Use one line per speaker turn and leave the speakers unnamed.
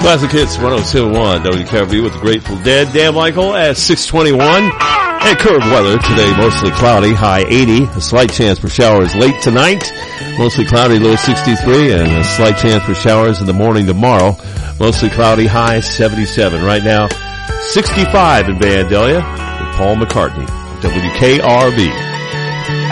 Classic Hits 107.1 WKRV with the Grateful Dead. Dan Michael at 6:21. And current weather today, mostly cloudy, high 80. A slight chance for showers late tonight. Mostly cloudy, low 63. And a slight chance for showers in the morning tomorrow. Mostly cloudy, high 77. Right now, 65 in Vandalia with Paul McCartney, WKRV.